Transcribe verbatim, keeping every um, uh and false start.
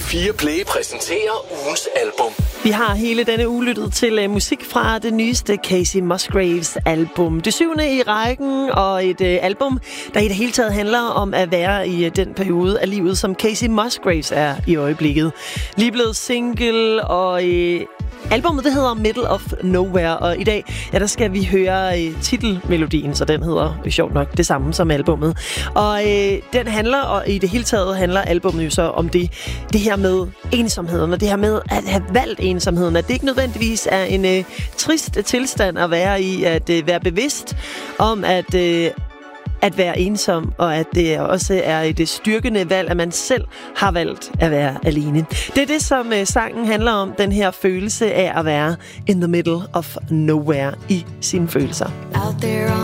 fire Play præsenterer ugens album. Vi har hele denne uge lyttet til uh, musik fra det nyeste Kacey Musgraves album. Det syvende i rækken, og et uh, album, der i det hele taget handler om at være i uh, den periode af livet, som Kacey Musgraves er i øjeblikket. Lige blevet single, og uh, albummet det hedder Middle of Nowhere, og i dag ja, der skal vi høre uh, titelmelodien, så den hedder uh, sjovt nok det samme som albummet. Og uh, den handler, og i det hele taget handler albummet jo så om det, det her med ensomheden, og det her med at have valgt ensomheden, at det ikke nødvendigvis er en uh, trist tilstand at være i, at uh, være bevidst om at uh, at være ensom, og at det også er et styrkende valg, at man selv har valgt at være alene. Det er det, som uh, sangen handler om, den her følelse af at være in the middle of nowhere i sine følelser. Out there